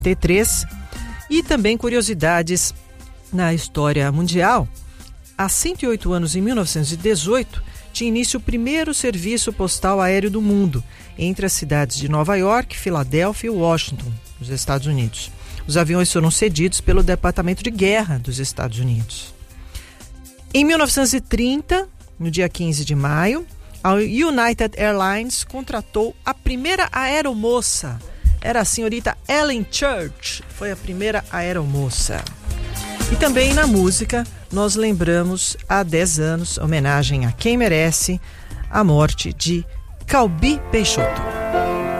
T3 e também curiosidades na história mundial. Há 108 anos, em 1918, tinha início o primeiro serviço postal aéreo do mundo entre as cidades de Nova York, Filadélfia e Washington, nos Estados Unidos. Os aviões foram cedidos pelo Departamento de Guerra dos Estados Unidos. Em 1930, no dia 15 de maio, a United Airlines contratou a primeira aeromoça. Era a senhorita Ellen Church, foi a primeira aeromoça. E também na música, nós lembramos há 10 anos, homenagem a quem merece, a morte de Calbi Peixoto.